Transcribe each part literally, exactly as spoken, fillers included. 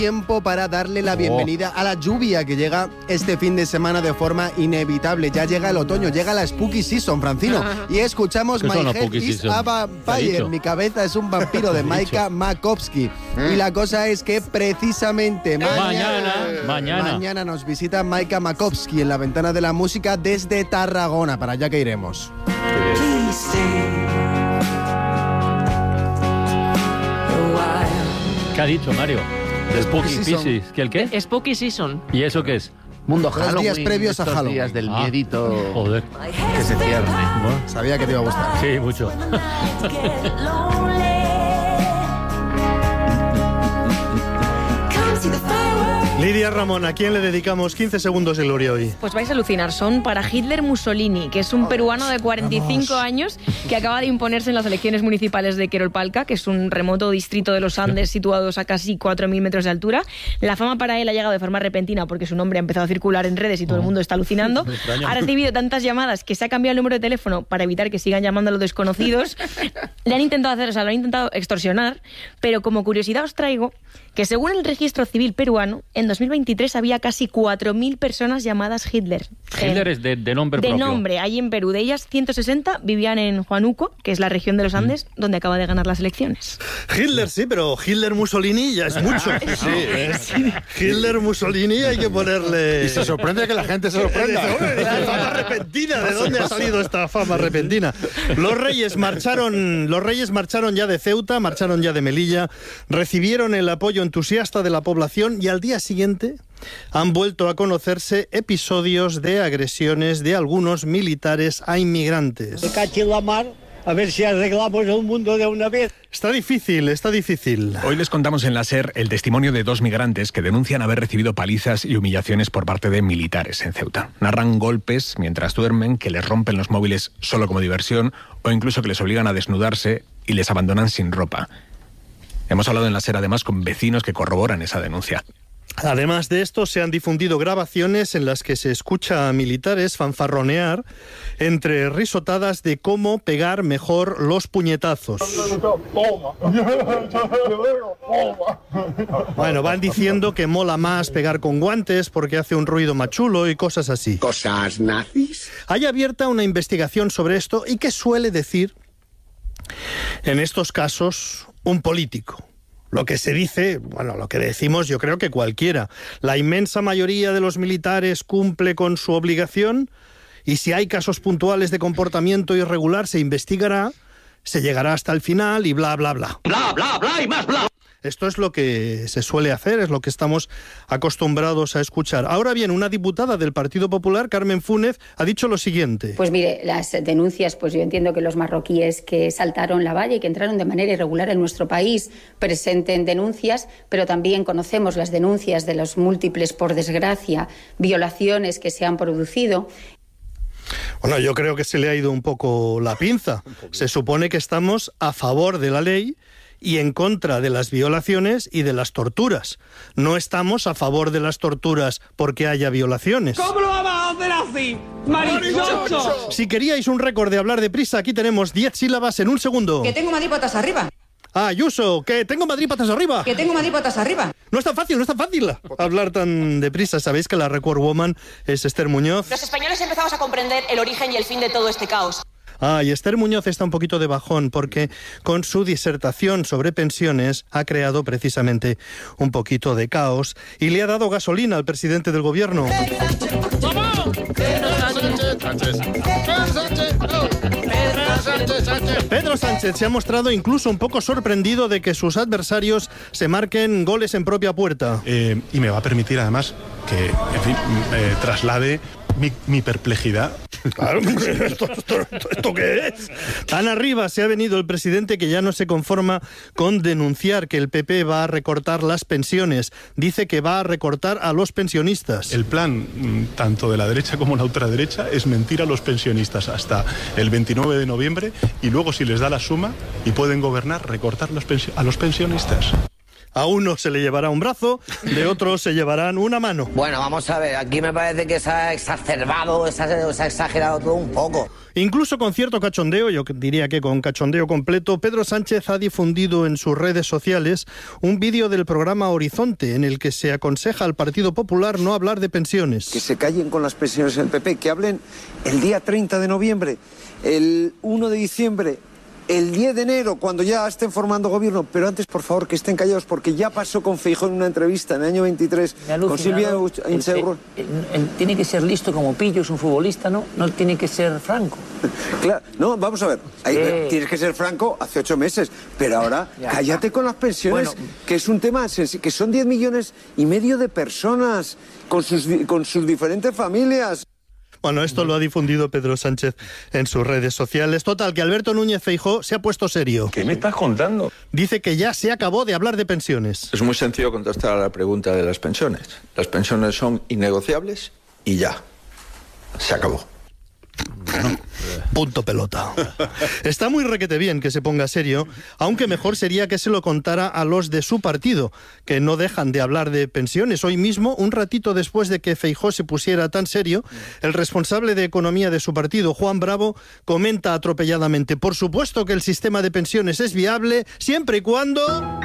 Tiempo para darle la bienvenida oh. a la lluvia que llega este fin de semana de forma inevitable. Ya llega el otoño, llega la Spooky Season, Francino. Y escuchamos My Head is a Vampire. Mi cabeza es un vampiro de Maika Makovsky. ¿Eh? Y la cosa es que precisamente mañana, mañana, mañana. mañana nos visita Maika Makovsky en la ventana de la música desde Tarragona. Para allá que iremos. ¿Qué ha dicho, Mario? The Spooky Season. ¿Qué el qué? Spooky Season. ¿Y eso qué es? Mundo Halloween. Los días previos a Halloween. Días del ah, miedito joder. que se cierne. Bueno. Sabía que te iba a gustar. Sí, mucho. Lidia Ramón, ¿a quién le dedicamos quince segundos de gloria hoy? Pues vais a alucinar, son para Hitler Mussolini, que es un peruano de cuarenta y cinco Vamos. años que acaba de imponerse en las elecciones municipales de Querolpalca, que es un remoto distrito de los Andes situados a casi cuatro mil metros de altura. La fama para él ha llegado de forma repentina porque su nombre ha empezado a circular en redes y todo el mundo está alucinando. Ha recibido tantas llamadas que se ha cambiado el número de teléfono para evitar que sigan llamando a los desconocidos. Le han intentado hacer, o sea, lo han intentado extorsionar, pero como curiosidad os traigo que según el registro civil peruano, en dos mil veintitrés había casi cuatro mil personas llamadas Hitler. Hitler eh, es de, de nombre de propio. De nombre, ahí en Perú. De ellas, ciento sesenta vivían en Huánuco, que es la región de los Andes, mm. donde acaba de ganar las elecciones. Hitler sí, pero Hitler Mussolini ya es mucho. Sí, ¿eh? Sí. Hitler Mussolini hay que ponerle... Y se sorprende que la gente se sorprenda. La fama repentina, ¿de dónde ha salido esta fama repentina? Los reyes marcharon, los reyes marcharon ya de Ceuta, marcharon ya de Melilla, recibieron el apoyo entusiasta de la población y al día siguiente han vuelto a conocerse episodios de agresiones de algunos militares a inmigrantes. Me caché la mar, a ver si arreglamos el mundo de una vez. Está difícil, está difícil. Hoy les contamos en la SER el testimonio de dos migrantes que denuncian haber recibido palizas y humillaciones por parte de militares en Ceuta. Narran golpes mientras duermen, que les rompen los móviles solo como diversión o incluso que les obligan a desnudarse y les abandonan sin ropa. Hemos hablado en la SER además con vecinos que corroboran esa denuncia. Además de esto, se han difundido grabaciones en las que se escucha a militares fanfarronear entre risotadas de cómo pegar mejor los puñetazos. Bueno, van diciendo que mola más pegar con guantes porque hace un ruido más chulo y cosas así. ¿Cosas nazis? Hay abierta una investigación sobre esto y ¿qué suele decir en estos casos un político? Lo que se dice, bueno, lo que decimos yo creo que cualquiera. La inmensa mayoría de los militares cumple con su obligación y si hay casos puntuales de comportamiento irregular se investigará, se llegará hasta el final y bla, bla, bla. Bla, bla, bla y más bla. Esto es lo que se suele hacer, es lo que estamos acostumbrados a escuchar. Ahora bien, una diputada del Partido Popular, Carmen Fúnez, ha dicho lo siguiente. Pues mire, las denuncias, pues yo entiendo que los marroquíes que saltaron la valla y que entraron de manera irregular en nuestro país presenten denuncias, pero también conocemos las denuncias de los múltiples, por desgracia, violaciones que se han producido. Bueno, yo creo que se le ha ido un poco la pinza. Se supone que estamos a favor de la ley y en contra de las violaciones y de las torturas. No estamos a favor de las torturas porque haya violaciones. ¿Cómo lo vamos a hacer así, marichocho? Si queríais un récord de hablar deprisa, aquí tenemos diez sílabas en un segundo. Que tengo Madrid patas arriba. Ah, Ayuso, que tengo Madrid patas arriba. Que tengo Madrid patas arriba. No es tan fácil, no es tan fácil hablar tan deprisa. Sabéis que la Record Woman es Esther Muñoz. Los españoles empezamos a comprender el origen y el fin de todo este caos. Ah, y Esther Muñoz está un poquito de bajón porque con su disertación sobre pensiones ha creado precisamente un poquito de caos y le ha dado gasolina al presidente del gobierno. Pedro Sánchez se ha mostrado incluso un poco sorprendido de que sus adversarios se marquen goles en propia puerta. Eh, y me va a permitir además que, en fin, eh, traslade mi, mi perplejidad. Claro, ¿esto, esto, esto, ¿esto qué es? Tan arriba se ha venido el presidente que ya no se conforma con denunciar que el P P va a recortar las pensiones. Dice que va a recortar a los pensionistas. El plan, tanto de la derecha como la ultraderecha, es mentir a los pensionistas hasta el veintinueve de noviembre y luego, si les da la suma y pueden gobernar, recortar los pensio- a los pensionistas. A uno se le llevará un brazo, de otro se llevarán una mano. Bueno, vamos a ver, aquí me parece que se ha exacerbado, se ha, se ha exagerado todo un poco. Incluso con cierto cachondeo, yo diría que con cachondeo completo, Pedro Sánchez ha difundido en sus redes sociales un vídeo del programa Horizonte, en el que se aconseja al Partido Popular no hablar de pensiones. Que se callen con las pensiones en el P P, que hablen el día treinta de noviembre, el uno de diciembre, el diez de enero, cuando ya estén formando gobierno, pero antes, por favor, que estén callados, porque ya pasó con Feijóo en una entrevista en el año veintitrés, con Silvia Inseguro. Tiene que ser listo como Pillo, es un futbolista, ¿no? No tiene que ser franco. Claro, no, vamos a ver, ahí, eh. tienes que ser franco hace ocho meses, pero ahora ya, cállate ya. con las pensiones, bueno, que es un tema, que son diez millones y medio de personas, con sus, con sus diferentes familias. Bueno, esto lo ha difundido Pedro Sánchez en sus redes sociales. Total, que Alberto Núñez Feijóo se ha puesto serio. ¿Qué me estás contando? Dice que ya se acabó de hablar de pensiones. Es muy sencillo contestar a la pregunta de las pensiones. Las pensiones son innegociables y ya. Se acabó. Bueno, punto pelota. Está muy requete bien que se ponga serio, aunque mejor sería que se lo contara a los de su partido, que no dejan de hablar de pensiones. Hoy mismo, un ratito después de que Feijóo se pusiera tan serio, el responsable de economía de su partido, Juan Bravo, comenta atropelladamente: por supuesto que el sistema de pensiones es viable siempre y cuando...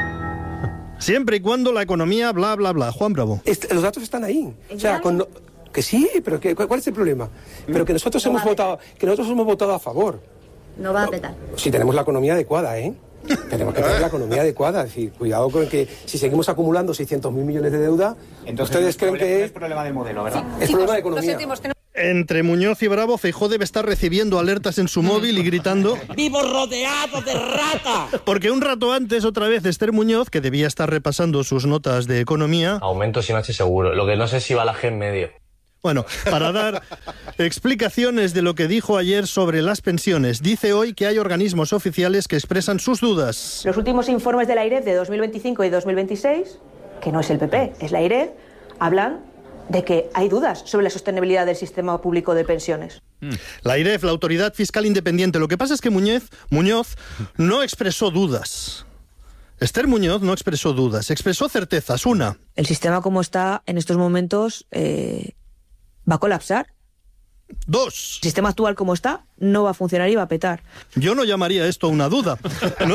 Siempre y cuando la economía bla bla bla. Juan Bravo. Este, los datos están ahí. O sea, cuando... Que sí, pero que, ¿cuál es el problema? Pero que nosotros no hemos votado, que nosotros hemos votado a favor. No va a petar. Si tenemos la economía adecuada, ¿eh? Tenemos que tener la economía adecuada. Es decir, cuidado con que si seguimos acumulando seiscientos mil millones de deuda, entonces ustedes creen que es problema de modelo, ¿verdad? Sí, es problema de economía. Entre Muñoz y Bravo, Feijóo debe estar recibiendo alertas en su móvil y gritando: ¡vivo rodeado de rata! Porque un rato antes, otra vez, Esther Muñoz, que debía estar repasando sus notas de economía... Aumento sin H seguro, lo que no sé si va la G en medio. Bueno, para dar explicaciones de lo que dijo ayer sobre las pensiones, dice hoy que hay organismos oficiales que expresan sus dudas. Los últimos informes de la AIREF de dos mil veinticinco y dos mil veintiséis, que no es el P P, es la AIREF, hablan de que hay dudas sobre la sostenibilidad del sistema público de pensiones. La AIREF, la Autoridad Fiscal Independiente. Lo que pasa es que Muñoz, Muñoz no expresó dudas. Esther Muñoz no expresó dudas, expresó certezas. Una: el sistema como está en estos momentos... Eh... va a colapsar. Dos. El sistema actual como está no va a funcionar y va a petar. Yo no llamaría esto una duda. No,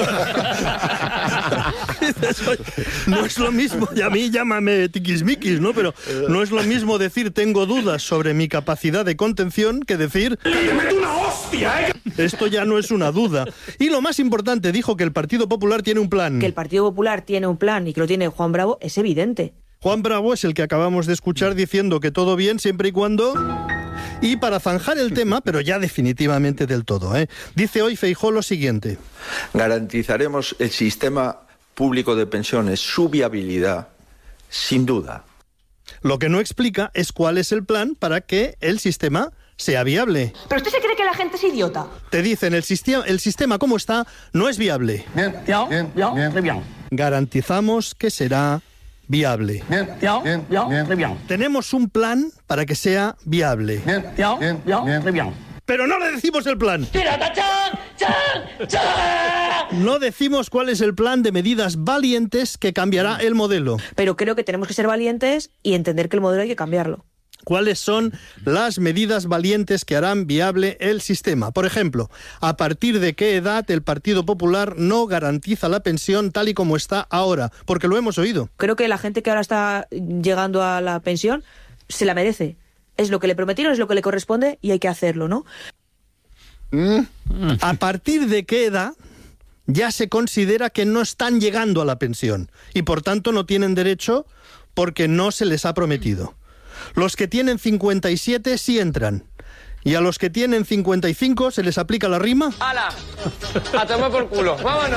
no es lo mismo, y a mí llámame tiquismiquis, ¿no? Pero no es lo mismo decir tengo dudas sobre mi capacidad de contención que decir... ¡Le meto una hostia, eh! Esto ya no es una duda. Y lo más importante, dijo que el Partido Popular tiene un plan. Que el Partido Popular tiene un plan y que lo tiene Juan Bravo es evidente. Juan Bravo es el que acabamos de escuchar diciendo que todo bien siempre y cuando... Y para zanjar el tema, pero ya definitivamente del todo, ¿eh? dice hoy Feijóo lo siguiente: garantizaremos el sistema público de pensiones, su viabilidad, sin duda. Lo que no explica es cuál es el plan para que el sistema sea viable. ¿Pero usted se cree que la gente es idiota? Te dicen, el sistema, el sistema como está no es viable. Bien, bien, bien, bien, bien. Garantizamos que será viable. Bien, bien, bien, bien, bien. Tenemos un plan para que sea viable. Bien, bien, bien, bien, bien. Pero no le decimos el plan. ¡Tirata, chan, chan, chan! No decimos cuál es el plan de medidas valientes que cambiará el modelo. Pero creo que tenemos que ser valientes y entender que el modelo hay que cambiarlo. ¿Cuáles son las medidas valientes que harán viable el sistema? Por ejemplo, ¿a partir de qué edad el Partido Popular no garantiza la pensión tal y como está ahora? Porque lo hemos oído. Creo que la gente que ahora está llegando a la pensión se la merece. Es lo que le prometieron, es lo que le corresponde y hay que hacerlo, ¿no? Mm. ¿A partir de qué edad ya se considera que no están llegando a la pensión y por tanto no tienen derecho porque no se les ha prometido? Los que tienen cincuenta y siete sí entran. ¿Y a los que tienen cincuenta y cinco se les aplica la rima? ¡Hala! ¡A tomar por culo! ¡Vámonos!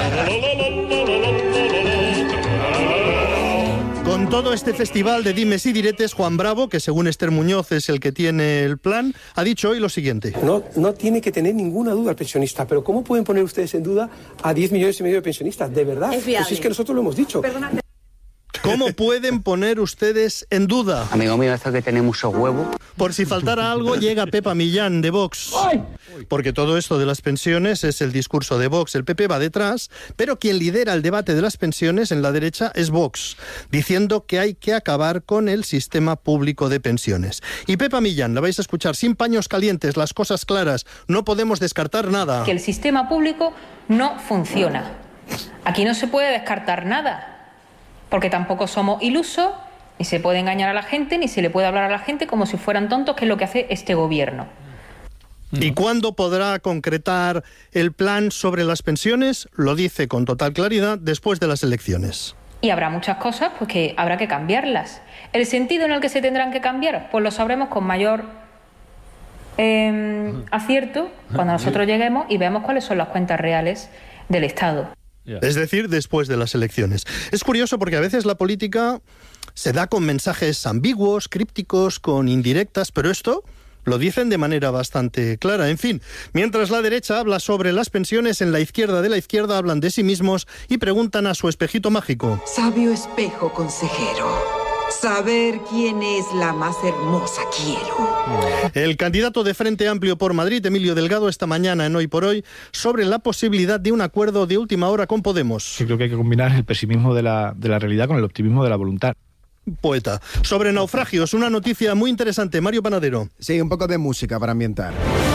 Con todo este festival de dimes y diretes, Juan Bravo, que según Esther Muñoz es el que tiene el plan, ha dicho hoy lo siguiente. No, no tiene que tener ninguna duda el pensionista, pero ¿cómo pueden poner ustedes en duda a diez millones y medio de pensionistas? De verdad. Es viable. Pues es que nosotros lo hemos dicho. Perdona. ¿Cómo pueden poner ustedes en duda? Amigo mío, esto que tiene mucho huevo. Por si faltara algo, llega Pepa Millán, de Vox. Porque todo esto de las pensiones es el discurso de Vox. El P P va detrás, pero quien lidera el debate de las pensiones en la derecha es Vox, diciendo que hay que acabar con el sistema público de pensiones. Y Pepa Millán, la vais a escuchar sin paños calientes, las cosas claras, no podemos descartar nada. Que el sistema público no funciona. Aquí no se puede descartar nada. Porque tampoco somos ilusos, ni se puede engañar a la gente, ni se le puede hablar a la gente como si fueran tontos, que es lo que hace este gobierno. ¿Y cuándo podrá concretar el plan sobre las pensiones? Lo dice con total claridad después de las elecciones. Y habrá muchas cosas pues, que habrá que cambiarlas. El sentido en el que se tendrán que cambiar, pues lo sabremos con mayor eh, acierto cuando nosotros lleguemos y veamos cuáles son las cuentas reales del Estado. Es decir, después de las elecciones. Es curioso porque a veces la política se da con mensajes ambiguos, crípticos, con indirectas, pero esto lo dicen de manera bastante clara. En fin, mientras la derecha habla sobre las pensiones, en la izquierda de la izquierda hablan de sí mismos y preguntan a su espejito mágico. Sabio espejo consejero, saber quién es la más hermosa quiero. El candidato de Frente Amplio por Madrid, Emilio Delgado, esta mañana en Hoy por Hoy, sobre la posibilidad de un acuerdo de última hora con Podemos. Sí, creo que hay que combinar el pesimismo de la, de la realidad con el optimismo de la voluntad. Poeta. Sobre naufragios, una noticia muy interesante. Mario Panadero. Sí, un poco de música para ambientar.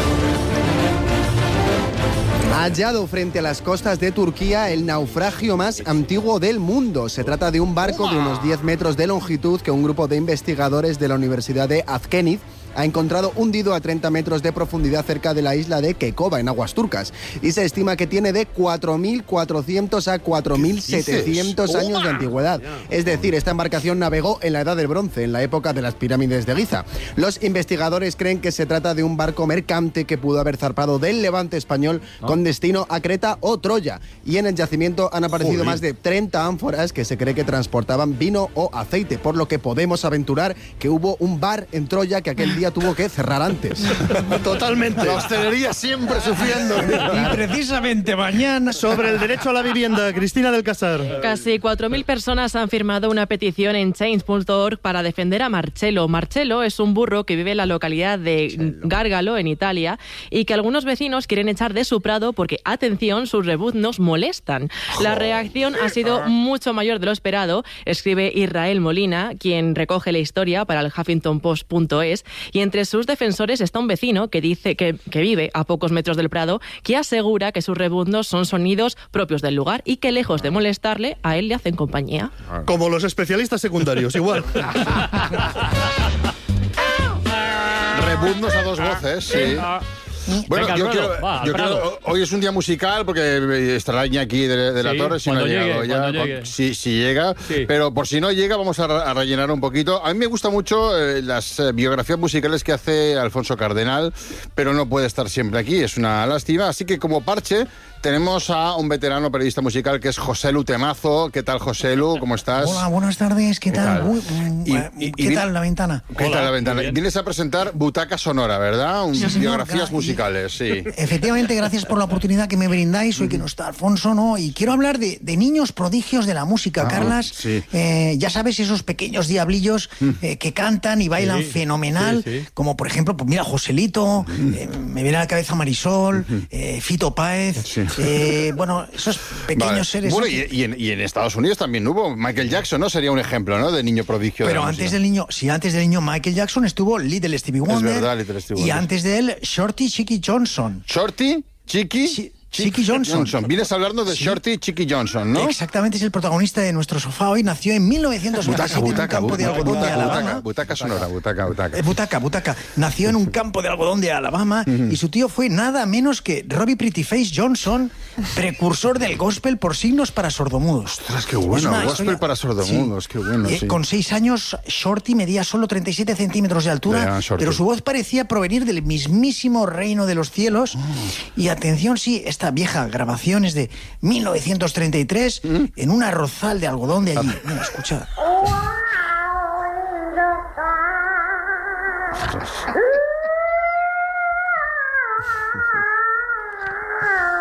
Hallado frente a las costas de Turquía el naufragio más antiguo del mundo. Se trata de un barco de unos diez metros de longitud que un grupo de investigadores de la Universidad de Azkenit ha encontrado hundido a treinta metros de profundidad cerca de la isla de Kekova, en aguas turcas. Y se estima que tiene de cuatro mil cuatrocientos a cuatro mil setecientos años de antigüedad. Es decir, esta embarcación navegó en la Edad del Bronce, en la época de las pirámides de Giza. Los investigadores creen que se trata de un barco mercante que pudo haber zarpado del Levante español con destino a Creta o Troya. Y en el yacimiento han aparecido Joder. más de treinta ánforas que se cree que transportaban vino o aceite, por lo que podemos aventurar que hubo un bar en Troya que aquel día tuvo que cerrar antes. Totalmente. La hostelería siempre sufriendo. Y precisamente mañana sobre el derecho a la vivienda, Cristina del Casar. Casi cuatro mil personas han firmado una petición en change punto org para defender a Marcello. Marcello es un burro que vive en la localidad de Gárgalo, en Italia, y que algunos vecinos quieren echar de su prado porque, atención, sus rebuznos molestan. La reacción ha sido mucho mayor de lo esperado, escribe Israel Molina, quien recoge la historia para el Huffington Post punto es, y entre sus defensores está un vecino que dice que, que vive a pocos metros del prado, que asegura que sus rebuznos son sonidos propios del lugar y que, lejos de molestarle, a él le hacen compañía. Como los especialistas secundarios, igual. Rebuznos a dos voces, sí. Bueno, Venga, yo, quiero, Va, yo creo hoy es un día musical porque estará Iñaki de, de la sí, Torre si no ha llegado ya, llegue. Si, si llega, sí. Pero por si no llega vamos a, a rellenar un poquito. A mí me gustan mucho eh, las eh, biografías musicales que hace Alfonso Cardenal, pero no puede estar siempre aquí, es una lástima, así que como parche tenemos a un veterano periodista musical que es José Lu Temazo. ¿Qué tal, José Lu? ¿Cómo estás? Hola, buenas tardes. ¿Qué, ¿Qué tal? tal? Uy, y, y, ¿Qué y, tal la ventana? ¿Qué Hola, tal la ventana? Vienes a presentar Butaca Sonora, ¿verdad? Un, sí, biografías musicales, sí. Efectivamente, gracias por la oportunidad que me brindáis. Hoy que no está Alfonso, ¿no? Y quiero hablar de, de niños prodigios de la música, ah, Carlas. Sí. Eh, ya sabes, esos pequeños diablillos eh, que cantan y bailan sí, fenomenal. Sí, sí. Como, por ejemplo, pues mira, Joselito, eh, me viene a la cabeza Marisol, eh, Fito Páez... Sí. Eh, bueno, esos pequeños vale. seres... Bueno, y, y, en, y en Estados Unidos también hubo Michael Jackson, ¿no? Sería un ejemplo, ¿no? De niño prodigio. Pero de antes música. del niño, sí, antes del niño Michael Jackson estuvo Little Stevie Wonder. Es verdad, Little Stevie Wonder. Y antes de él, Shorty Chicky Johnson. ¿Shorty? ¿Chicky? Sí. Chicky Johnson. Johnson. Vienes hablando de sí. Shorty Chicky Johnson, ¿no? Exactamente, es el protagonista de nuestro sofá hoy. Nació en mil novecientos noventa y siete butaca, en un campo butaca, de algodón butaca, de Alabama. Butaca, butaca sonora, butaca, butaca. Eh, butaca, butaca. Nació en un campo de algodón de Alabama uh-huh. y su tío fue nada menos que Robbie Prettyface Johnson, precursor del gospel por signos para sordomudos. Ostras, qué bueno, gospel historia... para sordomudos, sí. qué bueno, eh, sí. Con seis años, Shorty medía solo treinta y siete centímetros de altura, pero su voz parecía provenir del mismísimo reino de los cielos. Oh. Y atención, sí, esta vieja grabación es de mil novecientos treinta y tres, ¿Mm? en un arrozal de algodón de allí. Mira, escucha.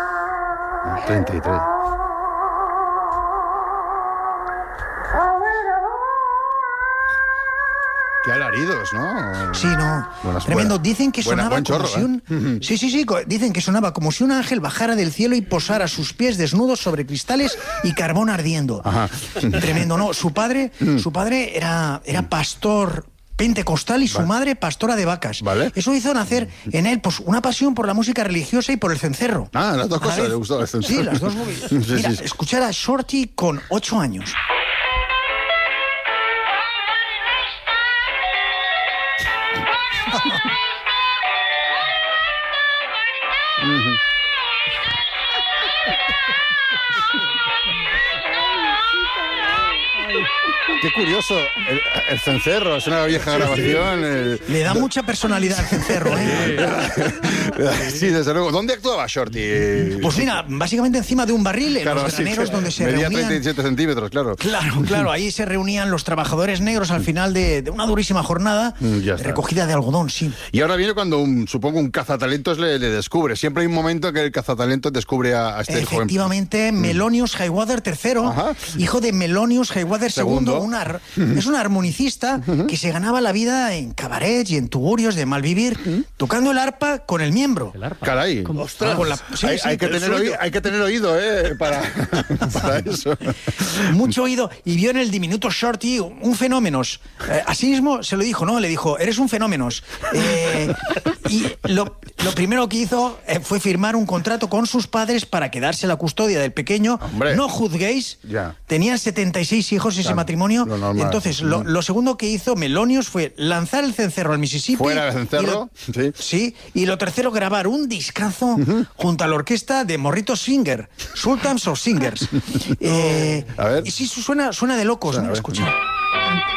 treinta y tres. Qué alaridos, ¿no? Sí, no. Buenas, Tremendo. buena, Dicen que buena, sonaba chorro, como si un... ¿eh? Sí, sí, sí. Dicen que sonaba como si un ángel bajara del cielo y posara sus pies desnudos sobre cristales y carbón ardiendo. Ajá. Tremendo, ¿no? Su padre, su padre era, era pastor pentecostal y su vale. madre pastora de vacas. Vale. Eso hizo nacer en él pues una pasión por la música religiosa y por el cencerro. Ah, las dos cosas le gustó el cencerro. Sí, las dos. Mira, sí, sí. Escuchar a Shorty con ocho años. Uh-huh. Qué curioso, el, el cencerro, es una vieja grabación. El... Le da mucha personalidad al cencerro, ¿eh? Sí, desde luego. ¿Dónde actuaba Shorty? Pues mira, básicamente encima de un barril, en claro, los graneros sí, donde se medía reunían... treinta y siete centímetros, claro. Claro, claro, ahí se reunían los trabajadores negros al final de, de una durísima jornada de recogida de algodón, sí. Y ahora viene cuando, un, supongo, un cazatalentos le, le descubre. Siempre hay un momento que el cazatalentos descubre a, a este joven. Efectivamente, Melonius Highwater tercero, Ajá. hijo de Melonius Highwater segundo, segundo una, es un armonicista que se ganaba la vida en cabarets y en tugurios de malvivir, tocando el arpa con el miembro. El arpa. Caray. Ostras, con la, sí, hay, sí, hay, que tener oído, hay que tener oído, ¿eh? Para, para eso. Mucho oído. Y vio en el diminuto Shorty un fenómeno. Eh, así mismo se lo dijo, ¿no? Le dijo, eres un fenómeno. Eh, y lo, lo primero que hizo eh, fue firmar un contrato con sus padres para quedarse la custodia del pequeño. Hombre. No juzguéis. Ya. Tenían setenta y seis hijos ese claro, matrimonio. Y entonces, lo, lo segundo que hizo Melonius fue lanzar el cencerro al Mississippi. ¿Fuera del cencerro? Y lo, sí. sí. Y lo tercero, grabar un discazo uh-huh. junto a la orquesta de Morrito Singer, Sultans of Singers. eh, a ver. Y sí, suena, suena de locos, ¿no? Escucha.